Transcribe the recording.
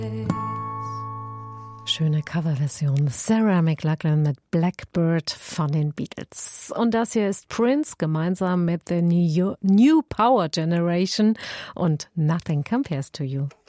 Schöne Coverversion. Sarah McLachlan mit Blackbird von den Beatles. Und das hier ist Prince gemeinsam mit The New Power Generation und Nothing Compares to You.